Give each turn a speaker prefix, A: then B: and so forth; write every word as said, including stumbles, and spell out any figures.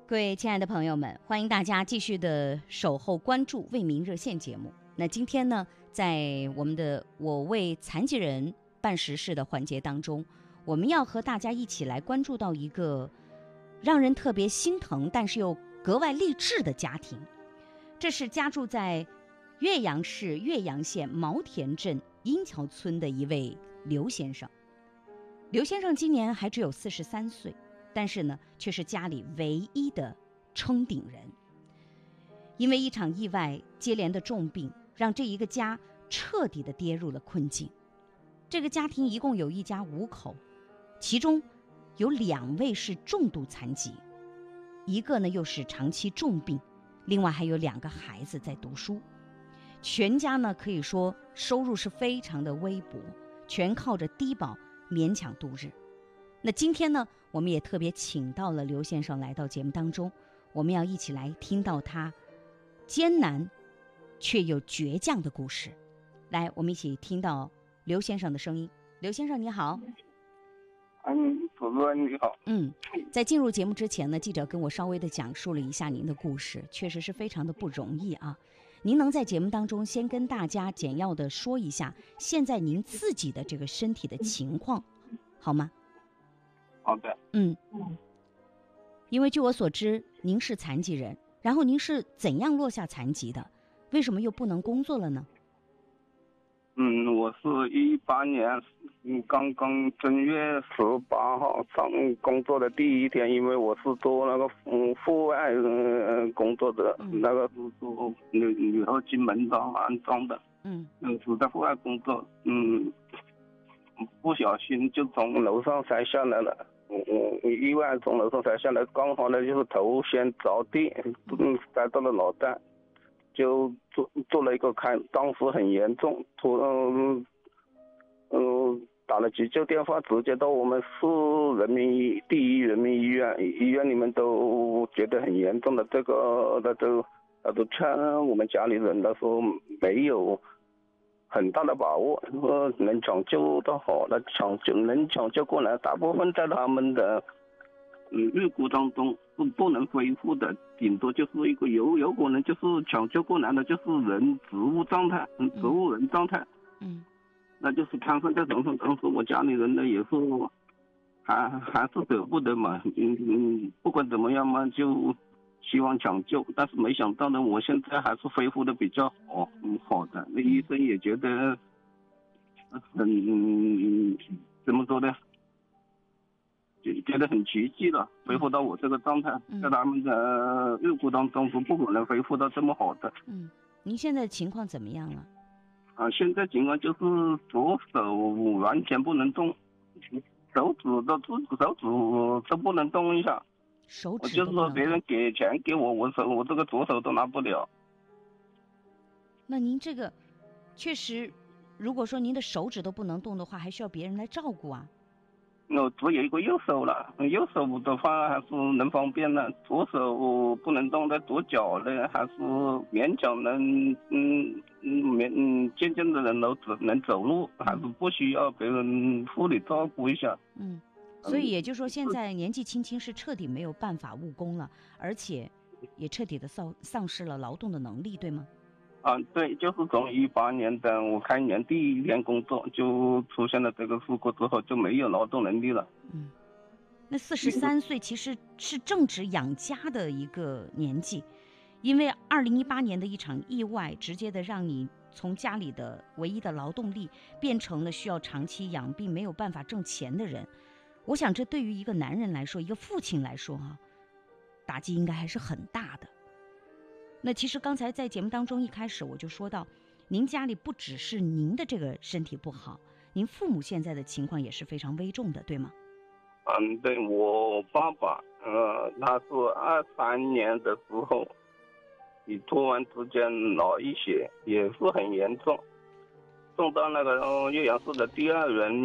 A: 各位亲爱的朋友们，欢迎大家继续的守候关注为民热线节目。那今天呢，在我们的我为残疾人办实事的环节当中，我们要和大家一起来关注到一个让人特别心疼但是又格外励志的家庭。这是家住在岳阳市岳阳县毛田镇阴桥村的一位刘先生。刘先生今年还只有四十三岁，但是呢，却是家里唯一的撑顶人。因为一场意外接连的重病，让这一个家彻底的跌入了困境。这个家庭一共有一家五口，其中有两位是重度残疾，一个呢又是长期重病，另外还有两个孩子在读书。全家呢可以说收入是非常的微薄，全靠着低保勉强度日。那今天呢，我们也特别请到了刘先生来到节目当中，我们要一起来听到他艰难却又倔强的故事。来，我们一起听到刘先生的声音。刘先生你好。
B: 嗯，主持人你好。
A: 嗯，在进入节目之前呢，记者跟我稍微的讲述了一下您的故事，确实是非常的不容易啊。您能在节目当中先跟大家简要的说一下现在您自己的这个身体的情况，好吗？
B: 好的。
A: 嗯，因为据我所知，您是残疾人，然后您是怎样落下残疾的？为什么又不能工作了呢？
B: 嗯，我是一八年嗯刚刚正月十八号上工作的第一天，因为我是做那个嗯户外呃工作的，
A: 嗯、
B: 那个是做铝铝合金门窗安装的。
A: 嗯，
B: 是在户外工作，嗯，不小心就从楼上摔下来了。嗯，意外从楼上摔下来，刚好呢就是头先着地，嗯，摔到了脑袋，就做做了一个开，当时很严重，突嗯嗯打了急救电话，直接到我们市人民医第一人民医院，医院里面都觉得很严重的，这个那都那都劝我们家里人的说没有很大的把握，说能抢救的好，那抢救能抢救过来，大部分在他们的嗯预估当中是不能恢复的，顶多就是一个有有可能就是抢救过来的，就是人植物状态，植物人状态，
A: 嗯，
B: 那就是瘫痪在床上。当时我家里人呢也是还还是舍不得嘛，嗯嗯，不管怎么样嘛，就希望抢救，但是没想到呢，我现在还是恢复的比较好，嗯，好的。那医生也觉得很、嗯、怎么说呢，就觉得很奇迹了，恢复到我这个状态，
A: 嗯、
B: 在他们的预估当中是不可能恢复到这么好的。
A: 嗯，您现在情况怎么样了？
B: 啊，现在情况就是左手完全不能动，手指都手指都不能动一下。
A: 手指
B: 我就是说别人给钱给我，我手我这个左手都拿不了。
A: 那您这个确实，如果说您的手指都不能动的话，还需要别人来照顾啊。
B: 我只有一个右手了，右手的话还是能方便的，左手不能动的，左脚呢还是勉强能嗯嗯勉嗯渐渐的能走能走路，还是不需要别人护理照顾一下。
A: 嗯。所以也就是说，现在年纪轻轻是彻底没有办法务工了，而且也彻底的丧丧失了劳动的能力，对吗？
B: 啊，对，就是从一八年的我开年第一天工作就出现了这个事故之后，就没有劳动能力了。
A: 嗯，那四十三岁其实是正值养家的一个年纪，因为二零一八年的一场意外，直接的让你从家里的唯一的劳动力变成了需要长期养病、没有办法挣钱的人。我想这对于一个男人来说，一个父亲来说啊，打击应该还是很大的。那其实刚才在节目当中一开始我就说到，您家里不只是您的这个身体不好，您父母现在的情况也是非常危重的，对吗？
B: 嗯，对，我爸爸，呃，他是二三年的时候，你突然之间脑溢血，也是很严重，送到那个岳阳市的第二人